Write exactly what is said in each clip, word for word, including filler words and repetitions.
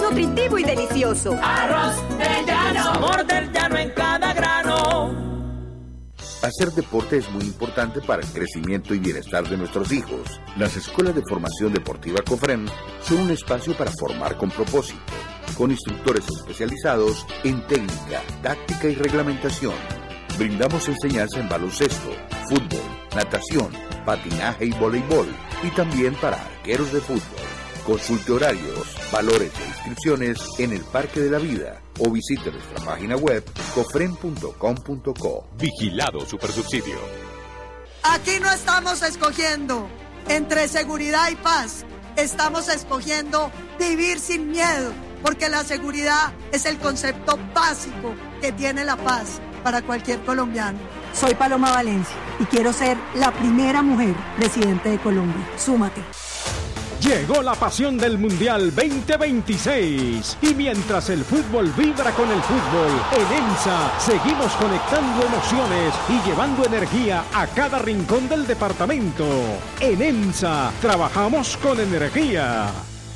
nutritivo y delicioso. Arroz del llano, sabor del llano en cada grano. Hacer deporte es muy importante para el crecimiento y bienestar de nuestros hijos. Las escuelas de formación deportiva COFREN son un espacio para formar con propósito, con instructores especializados en técnica, táctica y reglamentación. Brindamos enseñanza en baloncesto, fútbol, natación, patinaje y voleibol, y también para arqueros de fútbol. Consulte horarios, valores e inscripciones en el Parque de la Vida o visite nuestra página web cofren punto com punto co. Vigilado Supersubsidio. Aquí no estamos escogiendo entre seguridad y paz. Estamos escogiendo vivir sin miedo, porque la seguridad es el concepto básico que tiene la paz para cualquier colombiano. Soy Paloma Valencia y quiero ser la primera mujer presidente de Colombia. Súmate. Llegó la pasión del Mundial veinte veintiséis y mientras el fútbol vibra con el fútbol, en EMSA seguimos conectando emociones y llevando energía a cada rincón del departamento. En EMSA trabajamos con energía.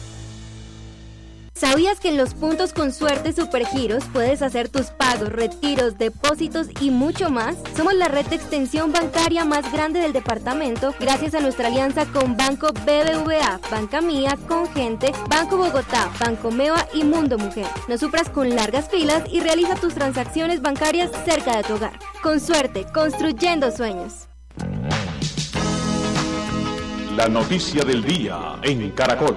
¿Sabías que en los puntos con suerte Supergiros puedes hacer tus pagos, retiros, depósitos y mucho más? Somos la red de extensión bancaria más grande del departamento gracias a nuestra alianza con Banco B B V A, Banca Mía, Congente, Banco Bogotá, Banco Meva y Mundo Mujer. No sufras con largas filas y realiza tus transacciones bancarias cerca de tu hogar. Con suerte, construyendo sueños. La noticia del día en Caracol.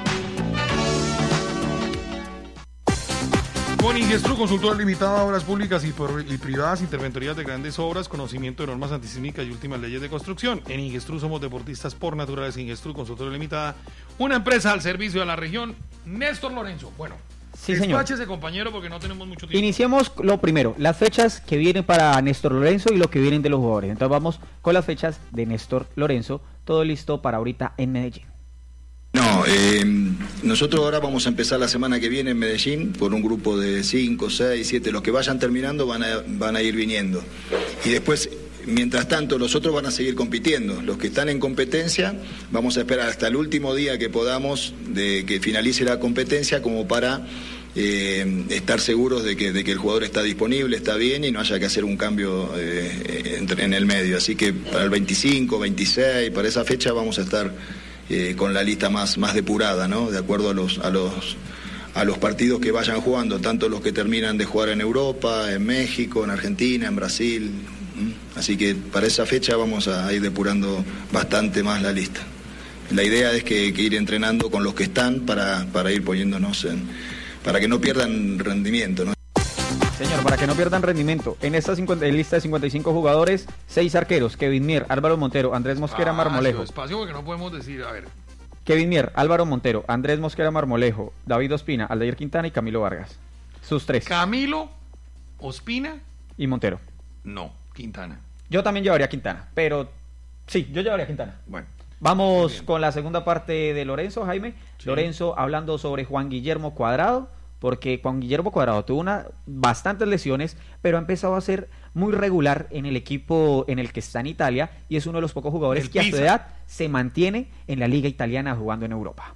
Con Ingestru, consultora limitada a obras públicas y, por, y privadas, interventorías de grandes obras, conocimiento de normas antisísmicas y últimas leyes de construcción. En Ingestru somos deportistas por naturaleza. Ingestru, consultora limitada, una empresa al servicio de la región. Néstor Lorenzo, bueno, sí, señor. Despáchese, compañero, porque no tenemos mucho tiempo. Iniciemos lo primero, las fechas que vienen para Néstor Lorenzo y lo que vienen de los jugadores. Entonces vamos con las fechas de Néstor Lorenzo, todo listo para ahorita en Medellín. No, eh, nosotros ahora vamos a empezar la semana que viene en Medellín por un grupo de cinco, seis, siete, los que vayan terminando van a, van a ir viniendo. Y después, mientras tanto, los otros van a seguir compitiendo. Los que están en competencia, vamos a esperar hasta el último día que podamos de que finalice la competencia como para eh, estar seguros de que, de que el jugador está disponible, está bien y no haya que hacer un cambio eh, entre, en el medio. Así que para el veinticinco, veintiséis, para esa fecha vamos a estar Eh, con la lista más, más depurada, ¿no? De acuerdo a los, a los a los partidos que vayan jugando, tanto los que terminan de jugar en Europa, en México, en Argentina, en Brasil. ¿Mm? Así que para esa fecha vamos a ir depurando bastante más la lista. La idea es que, que ir entrenando con los que están para, para ir poniéndonos en, para que no pierdan rendimiento, ¿no? Señor, para que no pierdan rendimiento, en esta cincuenta, en lista de cincuenta y cinco jugadores, seis arqueros: Kevin Mier, Álvaro Montero, Andrés Mosquera, Espacio, Marmolejo. Espacio, porque no podemos decir, a ver. Kevin Mier, Álvaro Montero, Andrés Mosquera, Marmolejo, David Ospina, Aldair Quintana y Camilo Vargas. Sus tres. Camilo, Ospina y Montero. No, Quintana. Yo también llevaría Quintana, pero sí, yo llevaría Quintana. Bueno. Vamos con la segunda parte de Lorenzo, Jaime. Sí. Lorenzo hablando sobre Juan Guillermo Cuadrado, porque Juan Guillermo Cuadrado tuvo una, bastantes lesiones, pero ha empezado a ser muy regular en el equipo en el que está en Italia y es uno de los pocos jugadores el que Pisa. a su edad se mantiene en la liga italiana jugando en Europa.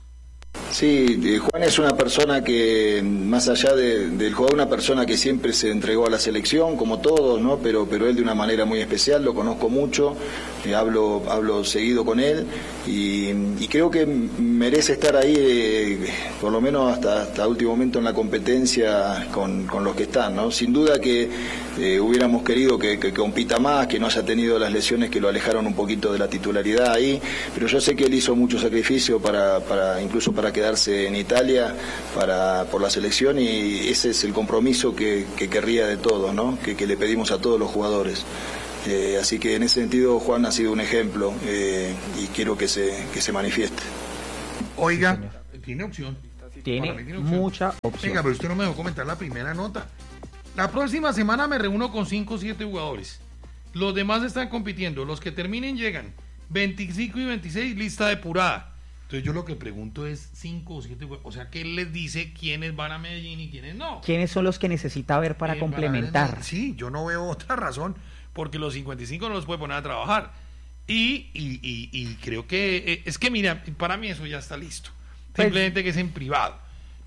Sí, Juan es una persona que, más allá de, del jugador, una persona que siempre se entregó a la selección, como todos, ¿no? Pero, pero él de una manera muy especial, lo conozco mucho, eh, hablo, hablo seguido con él y, y creo que merece estar ahí, eh, por lo menos hasta, hasta último momento en la competencia con, con los que están, ¿no? Sin duda que eh, hubiéramos querido que, que compita más, que no haya tenido las lesiones que lo alejaron un poquito de la titularidad ahí, pero yo sé que él hizo mucho sacrificio para, para incluso para quedarse en Italia para por la selección y ese es el compromiso que, que querría de todos, ¿no? que, que le pedimos a todos los jugadores. Eh, así que en ese sentido Juan ha sido un ejemplo eh, y quiero que se, que se manifieste. Oiga, sí, tiene opción. Tiene, tiene opción. mucha opción. Venga, pero usted no me dejó comentar la primera nota. La próxima semana me reúno con cinco o siete jugadores. Los demás están compitiendo. Los que terminen llegan. veinticinco y veintiséis, lista depurada. Entonces yo lo que pregunto es cinco o siete, o sea, ¿qué les dice quiénes van a Medellín y quiénes no? ¿Quiénes son los que necesita ver para eh, complementar? Para ver, sí, yo no veo otra razón, porque los cincuenta y cinco no los puede poner a trabajar. Y, y, y, y creo que, eh, es que mira, para mí eso ya está listo. Simplemente pues, que es en privado.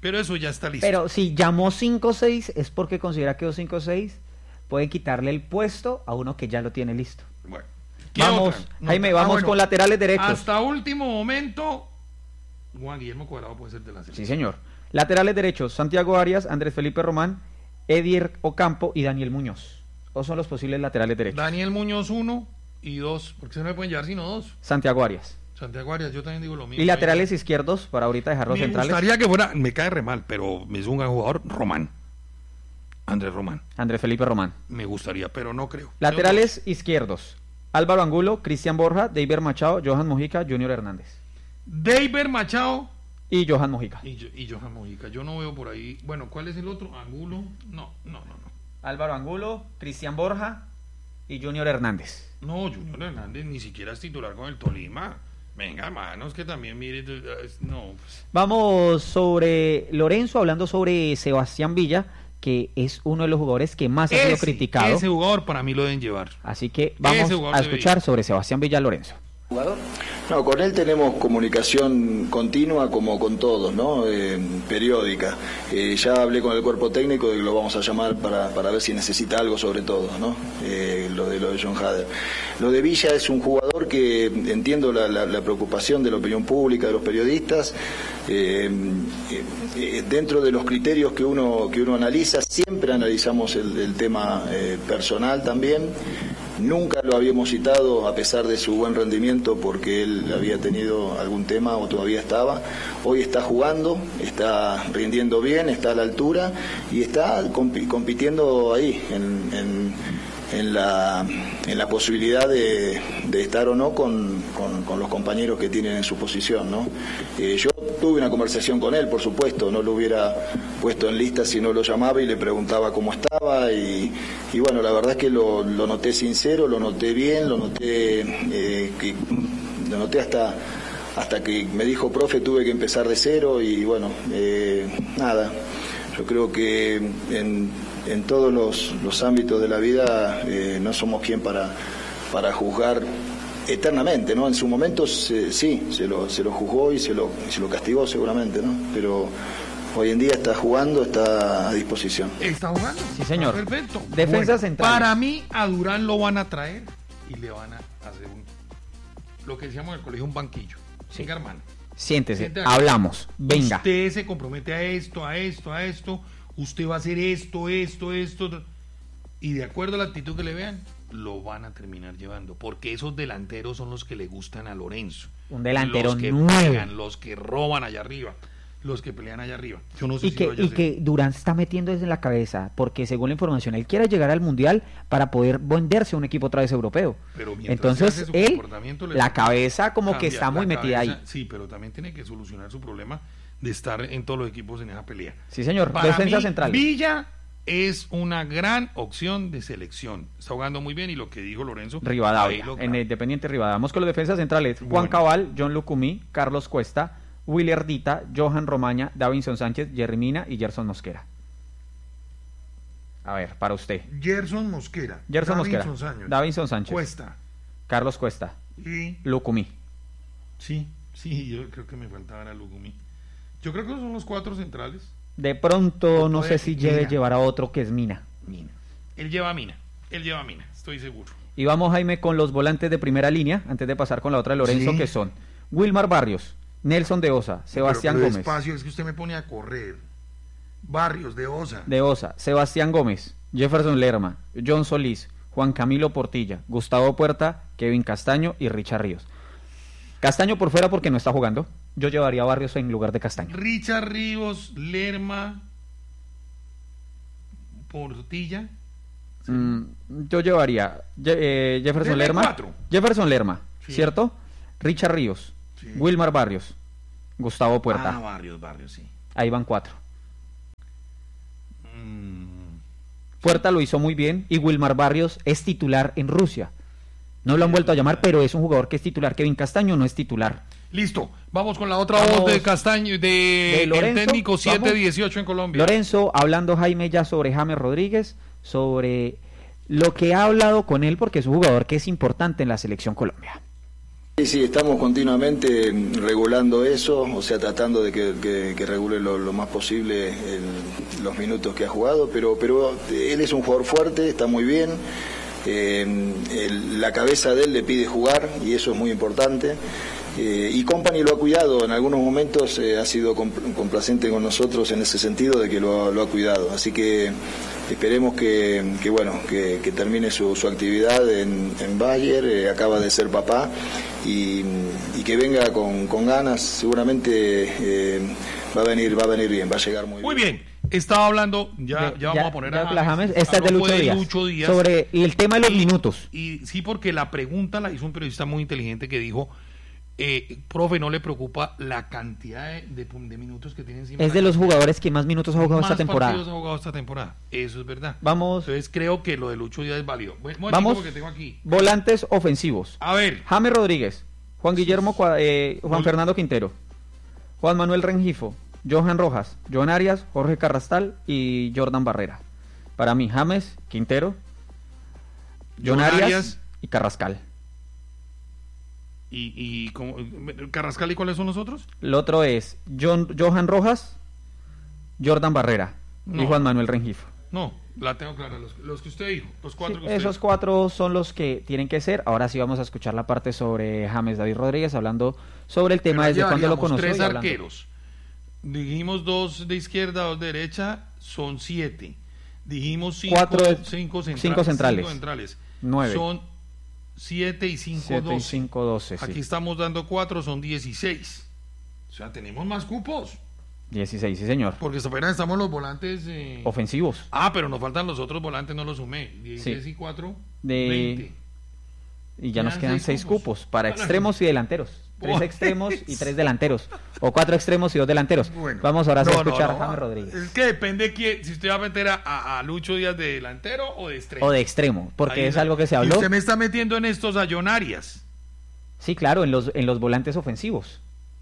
Pero eso ya está listo. Pero si llamó cinco seis es porque considera que los cinco seis pueden quitarle el puesto a uno que ya lo tiene listo. Bueno. Vamos, otra? Jaime, No, vamos ah, bueno, con laterales derechos. Hasta último momento, Juan Guillermo Cuadrado puede ser de la selección. Sí, señor. Laterales derechos, Santiago Arias, Andrés Felipe Román, Edier Ocampo y Daniel Muñoz. ¿O son los posibles laterales derechos? Daniel Muñoz uno y dos, porque se no me pueden llevar sino dos. Santiago Arias. Santiago Arias, yo también digo lo mismo. Y laterales izquierdos, para ahorita dejarlos Me centrales. Me gustaría que fuera, me cae re mal, pero es un gran jugador, Román. Andrés Román. Andrés Felipe Román. Me gustaría, pero no creo. Laterales izquierdos, Álvaro Angulo, Cristian Borja, David Machado, Johan Mojica, Junior Hernández. David Machado y Johan Mojica. Y, yo, y Johan Mojica. Yo no veo por ahí. Bueno, ¿cuál es el otro? Angulo. No, no, no, no. Álvaro Angulo, Cristian Borja y Junior Hernández. No, Junior Hernández ni siquiera es titular con el Tolima. Venga, hermanos, que también mire. No. Pues. Vamos sobre Lorenzo, hablando sobre Sebastián Villa, que es uno de los jugadores que más ha sido ese, criticado. Ese jugador para mí lo deben llevar. Así que vamos a escuchar sobre Sebastián Villa Lorenzo. ¿Jugador? No, con él tenemos comunicación continua como con todos, ¿no? Eh, periódica. Eh, ya hablé con el cuerpo técnico de que lo vamos a llamar para, para ver si necesita algo sobre todo, ¿no? Eh, lo de lo de John Hader. Lo de Villa es un jugador que entiendo la, la, la preocupación de la opinión pública, de los periodistas. Eh, eh, dentro de los criterios que uno que uno analiza, siempre analizamos el, el tema eh, personal también. Nunca lo habíamos citado a pesar de su buen rendimiento porque él había tenido algún tema o todavía estaba. Hoy está jugando, está rindiendo bien, está a la altura y está comp- compitiendo ahí en, en, en, la, en la posibilidad de, de estar o no con, con, con los compañeros que tienen en su posición, ¿no? Eh, yo tuve una conversación con él, por supuesto, no lo hubiera puesto en lista si no lo llamaba y le preguntaba cómo estaba y, y bueno, la verdad es que lo, lo noté sincero, lo noté bien, lo noté eh, que, lo noté hasta hasta que me dijo, profe, tuve que empezar de cero y bueno, eh, nada, yo creo que en, en todos los, los ámbitos de la vida eh, no somos quien para, para juzgar eternamente, ¿no? En su momento se, sí, se lo, se lo juzgó y se lo, se lo castigó seguramente, ¿no? Pero hoy en día está jugando, está a disposición. ¿Está jugando? Sí, señor. Perfecto. Defensa bueno, central. Para mí, a Durán lo van a traer y le van a hacer un, lo que decíamos en el colegio, un banquillo. Sí. Venga, hermano. Siéntese, Siéntese. hablamos, venga. Usted se compromete a esto, a esto, a esto. Usted va a hacer esto, esto, esto. Y de acuerdo a la actitud que le vean, lo van a terminar llevando, porque esos delanteros son los que le gustan a Lorenzo. Un delantero los que nuevo. pegan, los que roban allá arriba, los que pelean allá arriba. Yo no sé y si que, lo vaya a y hacer. que Durán se está metiendo desde la cabeza, porque según la información, él quiere llegar al Mundial para poder venderse a un equipo otra vez europeo. Pero mientras se Entonces, hace su él, comportamiento, le la toca cabeza como que cambiar está la muy metida cabeza. ahí. Sí, pero también tiene que solucionar su problema de estar en todos los equipos en esa pelea. Sí, señor. Para Defensa mí, central. Villa es una gran opción de selección. Está jugando muy bien y lo que dijo Lorenzo. Rivadavia, ahí lo en graba. Independiente Rivadavia. Vamos con los defensas centrales. Juan Bueno. Cabal, John Lucumí, Carlos Cuesta, Willy Dita, Johan Romaña, Davinson Sánchez, Jerry Mina y Gerson Mosquera. A ver, para usted. Gerson Mosquera. Gerson Mosquera. Davinson Sánchez. Davinson Sánchez. Cuesta. Carlos Cuesta. Y Lucumí. sí, sí, yo creo que me faltaba a Lugumí. Yo creo que esos son los cuatro centrales. De pronto, no sé si lleve Mina. llevar a otro que es Mina. Mina. Él lleva a Mina. Él lleva a Mina, estoy seguro. Y vamos, Jaime, con los volantes de primera línea, antes de pasar con la otra de Lorenzo, Sí. que son Wilmar Barrios, Nelson de Osa, Sebastián pero, pero Gómez. Despacio, es que usted me pone a correr. Barrios de Osa. De Osa, Sebastián Gómez, Jefferson Lerma, John Solís, Juan Camilo Portilla, Gustavo Puerta, Kevin Castaño y Richard Ríos. Castaño por fuera porque no está jugando. Yo llevaría a Barrios en lugar de Castaño. Richard Ríos, Lerma, Portilla. Mm, yo llevaría Je- eh, Jefferson Deme Lerma. cuatro. Jefferson Lerma, Sí. ¿cierto? Richard Ríos, Sí. Wilmar Barrios, Gustavo Puerta. Ah, Barrios, Barrios, sí. Ahí van cuatro. Mm, Puerta lo hizo muy bien y Wilmar Barrios es titular en Rusia. No lo han vuelto a llamar, pero es un jugador que es titular. Kevin Castaño no es titular. Listo, vamos con la otra Vamos. voz de Castaño, de, De el Lorenzo, técnico siete vamos. dieciocho en Colombia. Lorenzo, hablando Jaime ya sobre James Rodríguez, sobre lo que ha hablado con él, porque es un jugador que es importante en la selección Colombia. Sí, sí, estamos continuamente regulando eso, o sea, tratando de que, que, que regule lo, lo más posible el, los minutos que ha jugado, pero, pero él es un jugador fuerte, está muy bien, eh, el, la cabeza de él le pide jugar y eso es muy importante. Eh, y Company lo ha cuidado, en algunos momentos eh, ha sido complacente con nosotros en ese sentido de que lo, lo ha cuidado, así que esperemos que, que bueno que, que termine su, su actividad en, en Bayer, eh, acaba de ser papá y, y que venga con, con ganas, seguramente eh, va a venir va a venir bien, va a llegar muy, muy bien. bien. Estaba hablando, ya, ya, ya vamos a poner ya, a James, esta es de Lucho, Díaz, Lucho Díaz sobre el tema de los y, minutos. Y sí, porque la pregunta la hizo un periodista muy inteligente que dijo, eh, profe, ¿no le preocupa la cantidad de, de, de minutos que tiene encima? Es de los jugadores que más minutos ha jugado más esta temporada. partidos ha jugado esta temporada, eso es verdad. Vamos. Entonces creo que lo de Lucho Díaz es válido. Bueno, Vamos, porque tengo aquí. Volantes ofensivos. A ver. James Rodríguez, Juan Guillermo, eh, Juan Fernando Quintero, Juan Manuel Rengifo, Johan Rojas, Johan Arias, Jorge Carrastal y Jordan Barrera. Para mí, James, Quintero, Johan Arias, Arias y Carrascal. ¿Y, y como, Carrascal y cuáles son los otros? El otro es John, Johan Rojas, Jordan Barrera no. y Juan Manuel Rengifo. No, la tengo clara, los, los que usted dijo, los cuatro sí, que usted esos dijo. cuatro son los que tienen que ser. Ahora sí vamos a escuchar la parte sobre James David Rodríguez, hablando sobre el tema desde cuándo lo conoció. Tres arqueros. Dijimos dos de izquierda, dos de derecha, son siete. Dijimos cinco, Cuatro, cinco, centra cinco centrales. Cinco centrales. Nueve. Son siete y cinco, doce. Y cinco, doce, Aquí sí. estamos dando cuatro, son dieciséis. O sea, tenemos más cupos. dieciséis, sí señor. Porque apenas estamos los volantes... Eh... ofensivos. Ah, pero nos faltan los otros volantes, no los sumé. dieciséis sí. y cuatro, de... veinte. Y ya nos quedan seis cupos, cupos para extremos y delanteros. Tres extremos y tres delanteros. O cuatro extremos y dos delanteros. Bueno, vamos ahora no, a escuchar no, no. a James Rodríguez. Es que depende quién, si usted va a meter a, a, a Lucho Díaz de delantero o de extremo. O de extremo, porque Ahí es está. algo que se habló. Y usted me está metiendo en estos a John Arias. Sí, claro, en los, en los volantes ofensivos.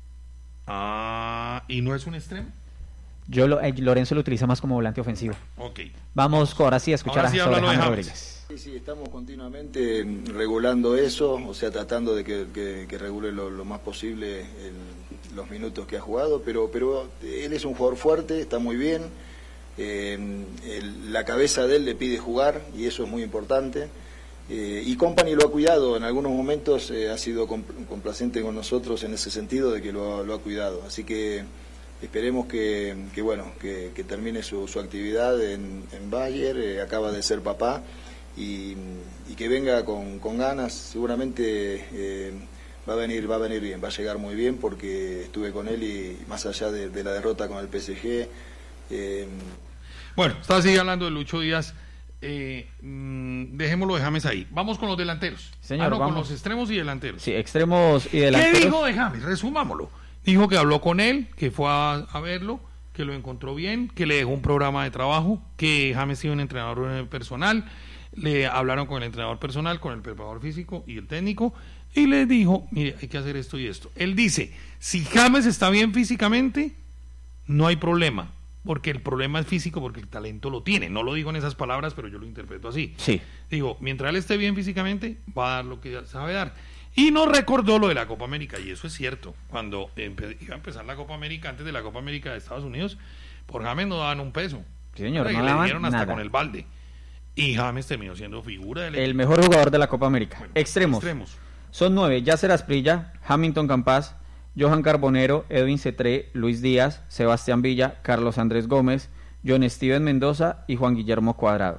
Ah, ¿y no es un extremo? Yo lo, eh, Lorenzo lo utiliza más como volante ofensivo. Ok. Vamos ahora sí a escuchar sí a sobre James Rodríguez. Sí, sí, estamos continuamente regulando eso, o sea, tratando de que, que, que regule lo, lo más posible el, los minutos que ha jugado, pero, pero él es un jugador fuerte, está muy bien, eh, el, la cabeza de él le pide jugar y eso es muy importante. Eh, y Company lo ha cuidado, en algunos momentos eh, ha sido complacente con nosotros en ese sentido de que lo, lo ha cuidado, así que esperemos que, que bueno que, que termine su, su actividad en, en Bayer, eh, acaba de ser papá. Y, y que venga con, con ganas, seguramente eh, va a venir va a venir bien, va a llegar muy bien porque estuve con él y más allá de, de la derrota con el P S G. Eh... Bueno, está así hablando de Lucho Díaz, eh, mmm, dejémoslo de James ahí. Vamos con los delanteros. Señor, ah, no, vamos. con los extremos y delanteros. Sí, extremos y delanteros. ¿Qué dijo de James? Resumámoslo. Dijo que habló con él, que fue a, a verlo, que lo encontró bien, que le dejó un programa de trabajo, que James sido un entrenador personal. Le hablaron con el entrenador personal, con el preparador físico y el técnico, y le dijo, mire, hay que hacer esto y esto. Él dice, si James está bien físicamente, no hay problema, porque el problema es físico, porque el talento lo tiene. No lo digo en esas palabras, pero yo lo interpreto así. Sí. Digo, mientras él esté bien físicamente, va a dar lo que sabe dar. Y nos recordó lo de la Copa América, y eso es cierto. Cuando empe- iba a empezar la Copa América, antes de la Copa América de Estados Unidos, por James no daban un peso. Sí, señor, no le dieron hasta nada. con el balde. Y James terminó siendo figura del el equipo. mejor jugador de la Copa América. Bueno, extremos. extremos. Son nueve: Yasser Asprilla, Hamilton Campas, Johan Carbonero, Edwin Cetré, Luis Díaz, Sebastián Villa, Carlos Andrés Gómez, John Steven Mendoza y Juan Guillermo Cuadrado.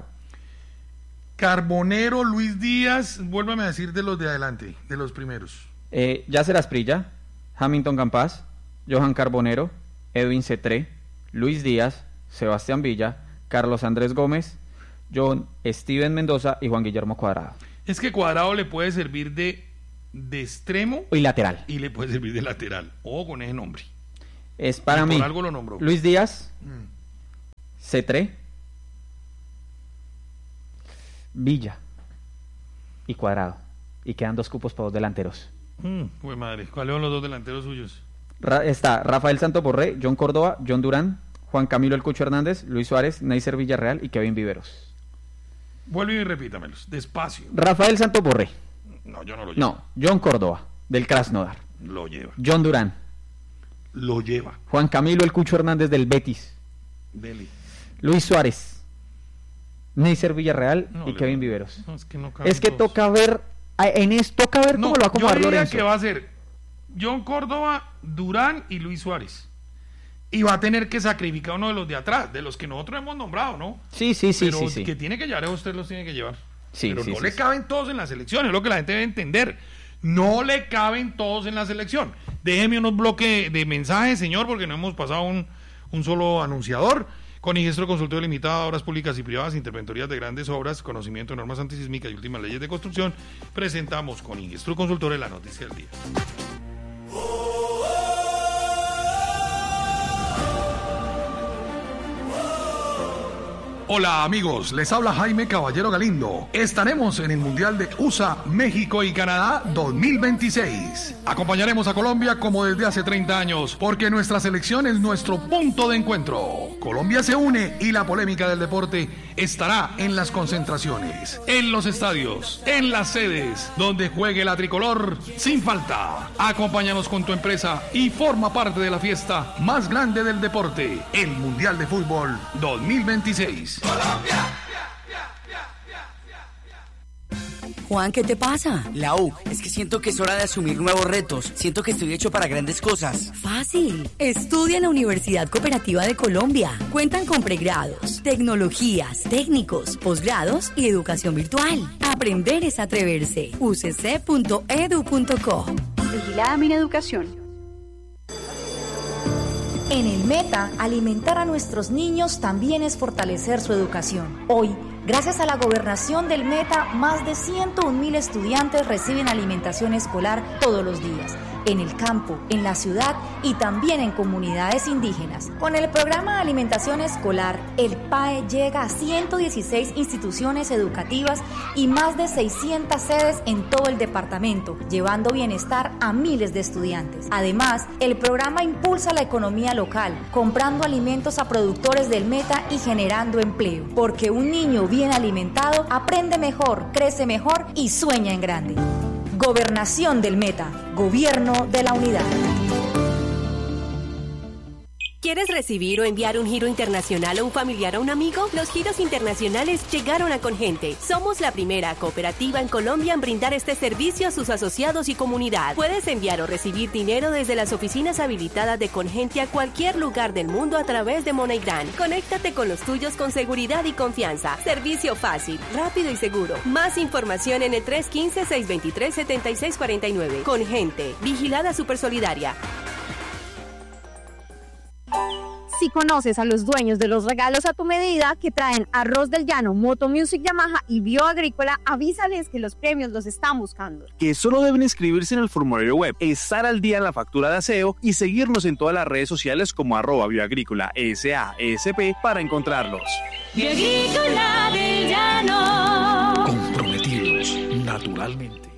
Carbonero, Luis Díaz, vuélvame a decir de los de adelante, de los primeros. Eh, Yasser Asprilla, Hamilton Campas, Johan Carbonero, Edwin Cetré, Luis Díaz, Sebastián Villa, Carlos Andrés Gómez, John Steven Mendoza y Juan Guillermo Cuadrado. Es que Cuadrado le puede servir de, de extremo y lateral. Y le puede servir de lateral. O con ese nombre. Es para y mí. Por algo lo nombró. Luis Díaz, mm. Cetré, Villa y Cuadrado. Y quedan dos cupos para dos delanteros. Mm, pues madre, ¿cuáles son los dos delanteros suyos? Ra- está Rafael Santoborré, John Córdoba, John Durán, Juan Camilo El Cucho Hernández, Luis Suárez, Neisser Villarreal y Kevin Viveros. Vuelve y repítamelos, despacio. Rafael Santoborré. No, yo no lo llamo. No, John Córdoba, del Krasnodar. Lo lleva. John Durán. Lo lleva. Juan Camilo El Cucho Hernández del Betis. Dele. Luis Suárez. Neisser Villarreal No, y le- Kevin Viveros. No, es que no caben Es que todos. toca ver, a- en esto toca ver No, cómo lo va a yo acomodar diría Lorenzo. que va a ser John Córdoba, Durán y Luis Suárez. Y va a tener que sacrificar uno de los de atrás, de los que nosotros hemos nombrado, ¿no? Sí, sí, sí, Pero sí, sí. que tiene que llevar, usted los tiene que llevar. Sí, Pero sí, no sí, le sí. caben todos en la selección, es lo que la gente debe entender. No le caben todos en la selección. Déjeme unos bloques de mensajes, señor, porque no hemos pasado un, un solo anunciador. Con Ingestro Consultorio Limitado a Obras Públicas y Privadas, Interventorías de Grandes Obras, Conocimiento de Normas Antisísmicas y Últimas Leyes de Construcción, presentamos con Ingestro Consultorio la noticia del día. Hola amigos, les habla Jaime Caballero Galindo. Estaremos en el Mundial de U S A, México y Canadá dos mil veintiséis. Acompañaremos a Colombia como desde hace treinta años, porque nuestra selección es nuestro punto de encuentro. Colombia se une y la polémica del deporte estará en las concentraciones, en los estadios, en las sedes, donde juegue la tricolor sin falta. Acompáñanos con tu empresa y forma parte de la fiesta más grande del deporte, el Mundial de Fútbol dos mil veintiséis. Juan, ¿qué te pasa? Lau, es que siento que es hora de asumir nuevos retos. Siento que estoy hecho para grandes cosas. Fácil. Estudia en la Universidad Cooperativa de Colombia. Cuentan con pregrados, tecnologías, técnicos, posgrados y educación virtual. Aprender es atreverse. u c c punto e d u punto co. Vigilada Mineducación. En el Meta, alimentar a nuestros niños también es fortalecer su educación. Hoy, gracias a la gobernación del Meta, más de ciento un mil estudiantes reciben alimentación escolar todos los días, en el campo, en la ciudad y también en comunidades indígenas. Con el programa de alimentación escolar, el P A E llega a ciento dieciséis instituciones educativas y más de seiscientas sedes en todo el departamento, llevando bienestar a miles de estudiantes. Además, el programa impulsa la economía local, comprando alimentos a productores del Meta y generando empleo, porque un niño bien alimentado aprende mejor, crece mejor y sueña en grande. Gobernación del Meta, Gobierno de la Unidad. ¿Quieres recibir o enviar un giro internacional a un familiar o un amigo? Los giros internacionales llegaron a Congente. Somos la primera cooperativa en Colombia en brindar este servicio a sus asociados y comunidad. Puedes enviar o recibir dinero desde las oficinas habilitadas de Congente a cualquier lugar del mundo a través de MoneyGram. Conéctate con los tuyos con seguridad y confianza. Servicio fácil, rápido y seguro. Más información en el tres uno cinco, seis dos tres, siete seis cuatro nueve. Congente, vigilada Supersolidaria. Si conoces a los dueños de los regalos a tu medida que traen Arroz del Llano, Moto Music Yamaha y Bioagrícola, avísales que los premios los están buscando. Que solo deben inscribirse en el formulario web, estar al día en la factura de aseo y seguirnos en todas las redes sociales como arroba Bioagrícola S A S P para encontrarlos. Bioagrícola del Llano. Comprometidos naturalmente.